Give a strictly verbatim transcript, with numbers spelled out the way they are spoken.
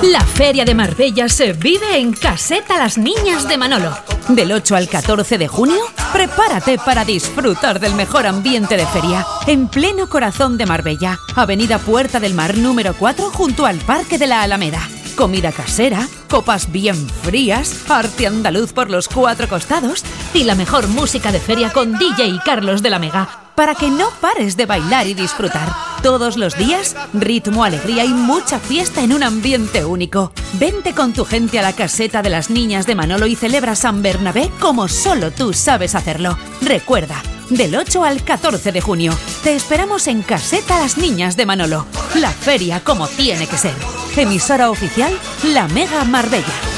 La Feria de Marbella se vive en Caseta Las Niñas de Manolo. Del ocho al catorce de junio, prepárate para disfrutar del mejor ambiente de feria en pleno corazón de Marbella, Avenida Puerta del Mar número cuatro, junto al Parque de la Alameda. Comida casera, copas bien frías, arte andaluz por los cuatro costados y la mejor música de feria con D J Carlos de la Mega, para que no pares de bailar y disfrutar. Todos los días, ritmo, alegría y mucha fiesta en un ambiente único. Vente con tu gente a la Caseta de las Niñas de Manolo y celebra San Bernabé como solo tú sabes hacerlo. Recuerda, del ocho al catorce de junio, te esperamos en Caseta Las Niñas de Manolo. La feria como tiene que ser. Emisora oficial La Mega Marbella.